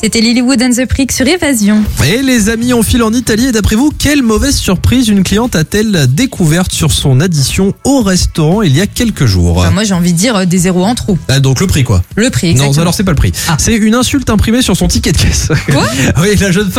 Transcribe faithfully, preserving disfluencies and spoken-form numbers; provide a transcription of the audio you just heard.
C'était Lilywood and the Prick sur Évasion. Et les amis, on file en Italie et d'après vous, quelle mauvaise surprise une cliente a-t-elle découverte sur son addition au restaurant il y a quelques jours? Enfin, moi j'ai envie de dire euh, des zéros en trop. Ah, donc le prix quoi. Le prix, exactement. Non, alors c'est pas le prix. Ah. C'est une insulte imprimée sur son ticket de caisse. Quoi? Oui, la jeune femme